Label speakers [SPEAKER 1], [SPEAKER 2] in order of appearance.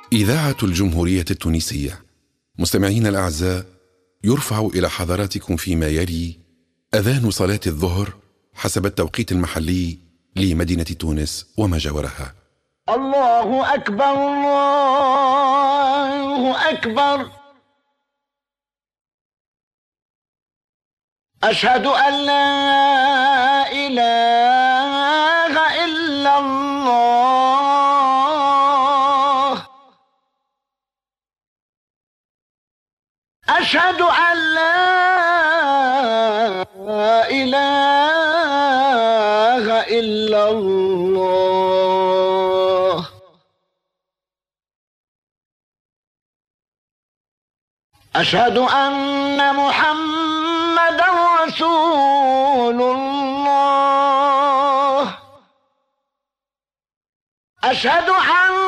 [SPEAKER 1] إذاعة الجمهورية التونسية. مستمعينا الأعزاء، يرفع إلى حضراتكم فيما يلي أذان صلاة الظهر حسب التوقيت المحلي لمدينة تونس وما جاورها.
[SPEAKER 2] الله أكبر الله أكبر، أشهد أن لا إله إلا الله، أشهد أن لا إله إلا الله، أشهد أن محمدا رسول الله، أشهد أن